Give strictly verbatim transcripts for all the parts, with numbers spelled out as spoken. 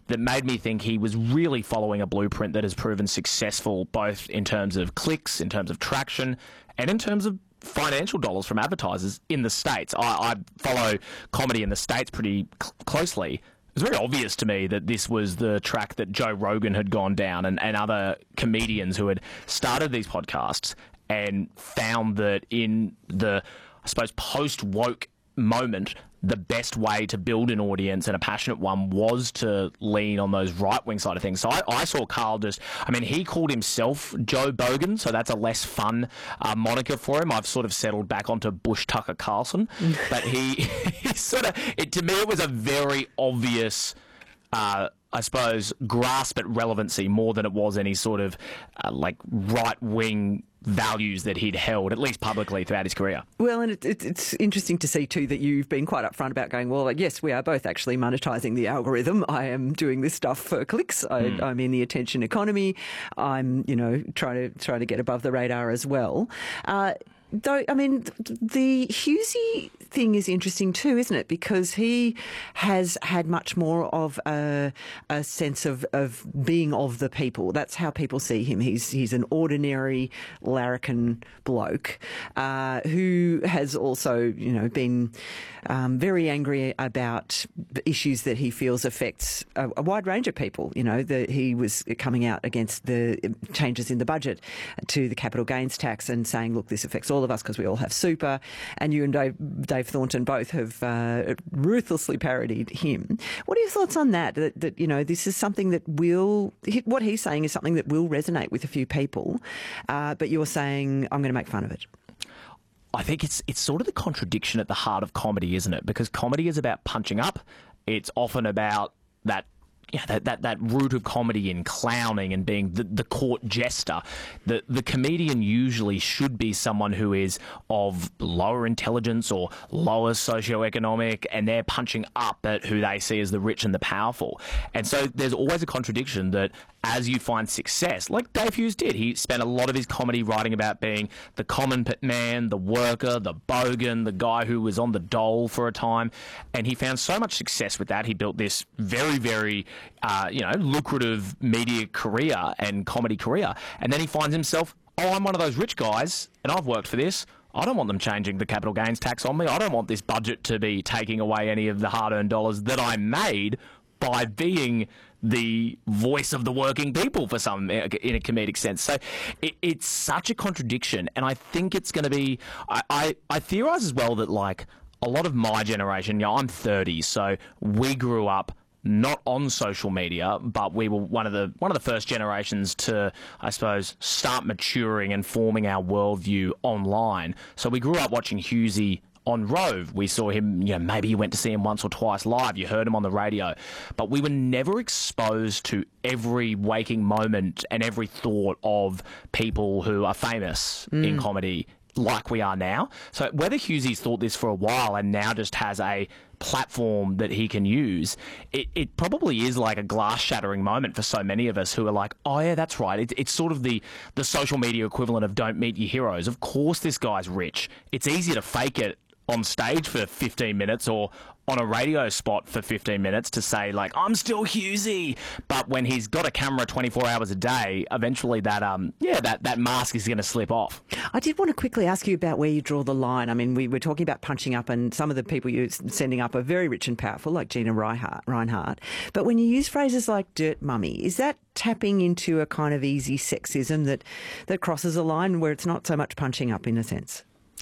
that made me think he was really following a blueprint that has proven successful both in terms of clicks, in terms of traction, and in terms of financial dollars from advertisers in the States. I, I follow comedy in the States pretty cl- closely. It was very obvious to me that this was the track that Joe Rogan had gone down and, and other comedians who had started these podcasts and found that in the, I suppose, post-woke moment, the best way to build an audience, and a passionate one, was to lean on those right-wing side of things. So I, I saw Carl just, I mean, he called himself Joe Bogan, so that's a less fun uh, moniker for him. I've sort of settled back onto Bush Tucker Carlson. But he, he sort of, it, to me, it was a very obvious, uh, I suppose, grasp at relevancy more than it was any sort of uh, like right-wing values that he'd held, at least publicly, throughout his career. Well, and it, it, it's interesting to see too that you've been quite upfront about going, well, like, yes, we are both actually monetising the algorithm. I am doing this stuff for clicks. I, mm. I'm in the attention economy. I'm, you know, trying to trying to get above the radar as well. Uh, Though, I mean, the Hughesy thing is interesting too, isn't it? Because he has had much more of a, a sense of, of being of the people. That's how people see him. He's he's an ordinary larrikin bloke uh, who has also, you know, been um, very angry about issues that he feels affects a, a wide range of people. You know, the, he was coming out against the changes in the budget to the capital gains tax and saying, look, this affects all of us because we all have super, and you and Dave, Dave Thornton both have uh, ruthlessly parodied him. What are your thoughts on that? that? That, you know, this is something that will, what he's saying is something that will resonate with a few people, uh, but you're saying, I'm going to make fun of it. I think it's it's sort of the contradiction at the heart of comedy, isn't it? Because comedy is about punching up. It's often about that Yeah, that, that, that root of comedy in clowning and being the, the court jester. The the comedian usually should be someone who is of lower intelligence or lower socioeconomic, and they're punching up at who they see as the rich and the powerful. And so there's always a contradiction that as you find success, like Dave Hughes did, he spent a lot of his comedy writing about being the common man, the worker, the bogan, the guy who was on the dole for a time. And he found so much success with that. He built this very, very Uh, you know, lucrative media career and comedy career. And then he finds himself, oh, I'm one of those rich guys and I've worked for this. I don't want them changing the capital gains tax on me. I don't want this budget to be taking away any of the hard-earned dollars that I made by being the voice of the working people for some, in a comedic sense. So it, it's such a contradiction. And I think it's going to be, I, I, I theorise as well that, like, a lot of my generation, you know, I'm thirty, so we grew up not on social media, but we were one of the one of the first generations to, I suppose, start maturing and forming our worldview online. So we grew up watching Hughesy on Rove. We saw him, you know, maybe you went to see him once or twice live. You heard him on the radio. But we were never exposed to every waking moment and every thought of people who are famous mm. in comedy like we are now. So whether Hughesy's thought this for a while and now just has a platform that he can use, it, it probably is like a glass-shattering moment for so many of us who are like, oh yeah, that's right. It, it's sort of the, the social media equivalent of don't meet your heroes. Of course this guy's rich. It's easier to fake it on stage for fifteen minutes or on a radio spot for fifteen minutes to say, like, I'm still Hughesy. But when he's got a camera twenty-four hours a day, eventually that, um, yeah, that, that mask is going to slip off. I did want to quickly ask you about where you draw the line. I mean, we were talking about punching up, and some of the people you're sending up are very rich and powerful, like Gina Reinhart. Reinhart. But when you use phrases like dirt mummy, is that tapping into a kind of easy sexism that, that crosses a line where it's not so much punching up in a sense?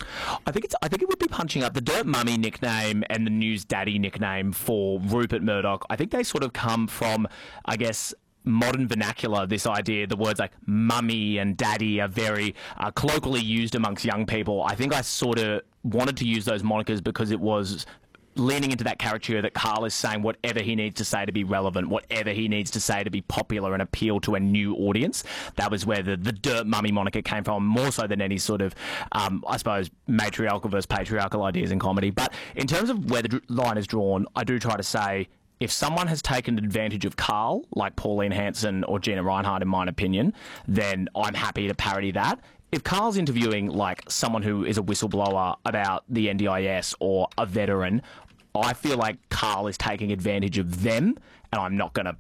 I think it's. I think it would be punching up. The Dirt Mummy nickname and the News Daddy nickname for Rupert Murdoch, I think they sort of come from, I guess, modern vernacular. This idea, the words like mummy and daddy are very uh, colloquially used amongst young people. I think I sort of wanted to use those monikers because it was leaning into that caricature that Carl is saying whatever he needs to say to be relevant, whatever he needs to say to be popular and appeal to a new audience. That was where the, the Dirt Mummy moniker came from, more so than any sort of, um, I suppose, matriarchal versus patriarchal ideas in comedy. But in terms of where the line is drawn, I do try to say, if someone has taken advantage of Carl, like Pauline Hanson or Gina Reinhart, in my opinion, then I'm happy to parody that. If Carl's interviewing, like, someone who is a whistleblower about the N D I S or a veteran, I feel like Carl is taking advantage of them, and I'm not going to